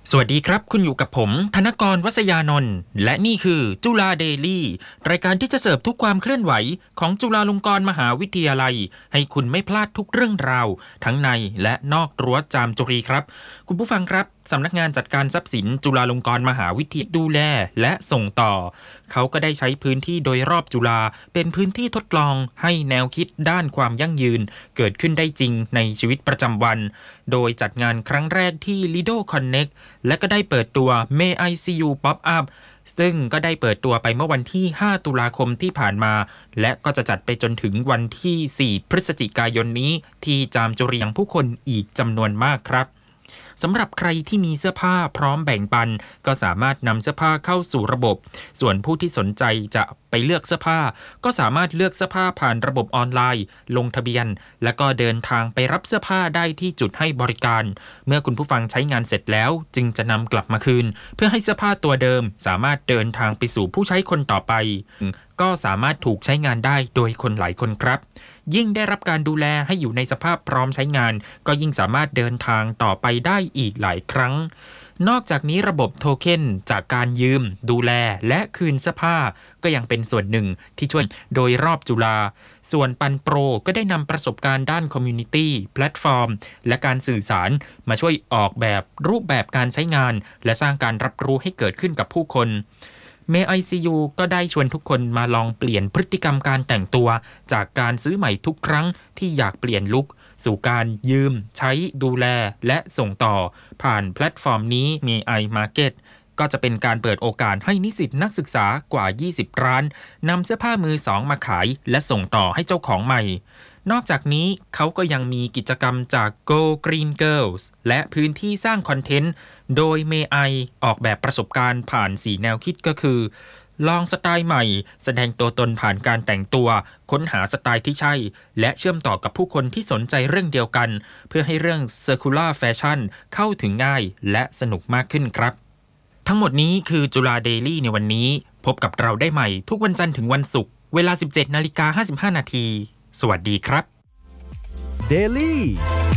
สวัสดีครับคุณอยู่กับผมธนกร วัษยานนท์และนี่คือจุฬาเดลี่รายการที่จะเสิร์ฟทุกความเคลื่อนไหวของจุฬาลงกรณ์มหาวิทยาลัยให้คุณไม่พลาดทุกเรื่องราวทั้งในและนอกรั้วจามจุรีครับคุณผู้ฟังครับสำนักงานจัดการทรัพย์สินจุฬาลงกรณ์มหาวิทยาลัยดูแลและส่งต่อเขาก็ได้ใช้พื้นที่โดยรอบจุฬาเป็นพื้นที่ทดลองให้แนวคิดด้านความยั่งยืนเกิดขึ้นได้จริงในชีวิตประจำวันโดยจัดงานครั้งแรกที่ Lido Connect และก็ได้เปิดตัว May I See You Pop Up ซึ่งก็ได้เปิดตัวไปเมื่อวันที่ 5 ตุลาคมที่ผ่านมาและก็จะจัดไปจนถึงวันที่ 4 พฤศจิกายนนี้ที่จามจุรียังผู้คนอีกจำนวนมากครับสำหรับใครที่มีเสื้อผ้าพร้อมแบ่งปันก็สามารถนำเสื้อผ้าเข้าสู่ระบบส่วนผู้ที่สนใจจะไปเลือกเสื้อผ้าก็สามารถเลือกเสื้อผ้าผ่านระบบออนไลน์ลงทะเบียนแล้วก็เดินทางไปรับเสื้อผ้าได้ที่จุดให้บริการเมื่อคุณผู้ฟังใช้งานเสร็จแล้วจึงจะนำกลับมาคืนเพื่อให้เสื้อผ้าตัวเดิมสามารถเดินทางไปสู่ผู้ใช้คนต่อไปก็สามารถถูกใช้งานได้โดยคนหลายคนครับยิ่งได้รับการดูแลให้อยู่ในสภาพพร้อมใช้งานก็ยิ่งสามารถเดินทางต่อไปได้อีกหลายครั้งนอกจากนี้ระบบโทเค็นจากการยืมดูแลและคืนเสื้อผ้าก็ยังเป็นส่วนหนึ่งที่ช่วยโดยรอบจุฬาส่วนปันโปรก็ได้นำประสบการณ์ด้านคอมมูนิตี้แพลตฟอร์มและการสื่อสารมาช่วยออกแบบรูปแบบการใช้งานและสร้างการรับรู้ให้เกิดขึ้นกับผู้คนMay I See You ก็ได้ชวนทุกคนมาลองเปลี่ยนพฤติกรรมการแต่งตัวจากการซื้อใหม่ทุกครั้งที่อยากเปลี่ยนลุคสู่การยืมใช้ดูแลและส่งต่อผ่านแพลตฟอร์มนี้ May I Market ก็จะเป็นการเปิดโอกาสให้นิสิตนักศึกษากว่า 20 ร้านนำเสื้อผ้ามือสองมาขายและส่งต่อให้เจ้าของใหม่นอกจากนี้เขาก็ยังมีกิจกรรมจาก Go Green Girls และพื้นที่สร้างคอนเทนต์โดย May I ออกแบบประสบการณ์ผ่าน4แนวคิดก็คือลองสไตล์ใหม่แสดงตัวตนผ่านการแต่งตัวค้นหาสไตล์ที่ใช่และเชื่อมต่อกับผู้คนที่สนใจเรื่องเดียวกันเพื่อให้เรื่อง Circular Fashion เข้าถึงง่ายและสนุกมากขึ้นครับทั้งหมดนี้คือจุฬาเดลี่ในวันนี้พบกับเราได้ใหม่ทุกวันจันทร์ถึงวันศุกร์เวลา 17:55 น.สวัสดีครับ Daily